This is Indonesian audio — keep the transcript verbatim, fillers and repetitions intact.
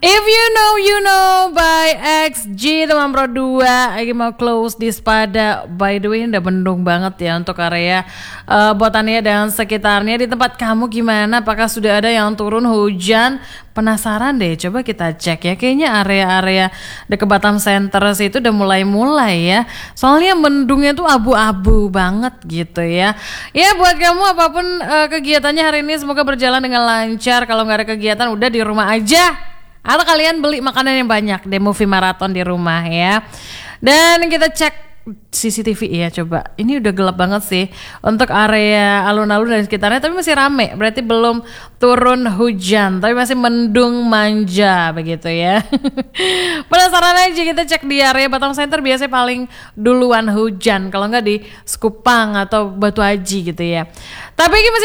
If you know, you know by X G teman Pro dua lagi mau close di Sepada. By the way ini udah mendung banget ya untuk area uh, Botania dan sekitarnya. Di tempat kamu gimana? Apakah sudah ada yang turun hujan? Penasaran deh, coba kita cek ya. Kayaknya area-area dekat Batam Center itu udah mulai-mulai ya. Soalnya mendungnya tuh abu-abu banget gitu ya. Ya buat kamu apapun uh, kegiatannya hari ini semoga berjalan dengan lancar. Kalau nggak ada kegiatan udah di rumah aja. Atau kalian beli makanan yang banyak deh, movie marathon di rumah ya. Dan kita cek C C T V ya coba. Ini udah gelap banget sih untuk area alun-alun dan sekitarnya, tapi masih rame. Berarti belum turun hujan, tapi masih mendung manja begitu ya. Penasaran aja, kita cek di area Batam Center biasanya paling duluan hujan. Kalau nggak di Sekupang atau Batu Aji gitu ya. Tapi ini masih